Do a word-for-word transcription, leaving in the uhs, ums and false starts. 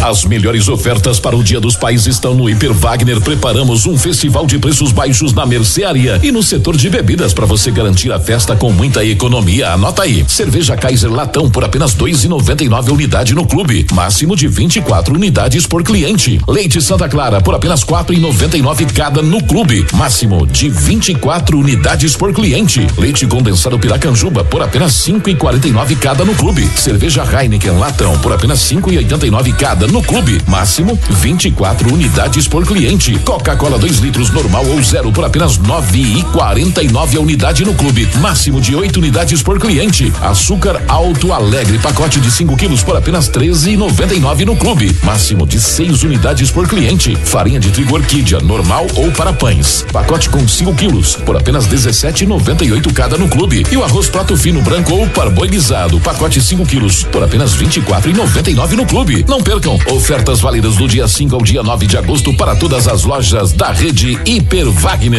As melhores ofertas para o Dia dos Pais estão no Hiper Wagner. Preparamos um festival de preços baixos na mercearia e no setor de bebidas para você garantir a festa com muita economia. Anota aí: cerveja Kaiser latão por apenas dois e noventa e nove unidade no clube, máximo de vinte e quatro unidades por cliente. Leite Santa Clara por apenas quatro e noventa e nove cada no clube, máximo de vinte e quatro unidades por cliente. Leite condensado Piracanjuba por apenas cinco e quarenta e nove cada no clube. Cerveja Heineken latão por apenas cinco e oitenta e nove cada no clube, máximo vinte e quatro unidades por cliente. Coca-Cola dois litros normal ou zero por apenas nove e quarenta e nove a unidade no clube, máximo de oito unidades por cliente. Açúcar Alto Alegre pacote de cinco quilos por apenas treze e noventa e nove no clube, máximo de seis unidades por cliente. Farinha de trigo Orquídea normal ou para pães, pacote com cinco quilos por apenas dezessete e noventa e oito cada no clube. E o arroz prato fino branco ou parboilizado, pacote cinco quilos por apenas vinte e quatro e noventa e nove no clube. Não percam ofertas válidas do dia cinco ao dia nove de agosto para todas as lojas da rede Hiper Wagner.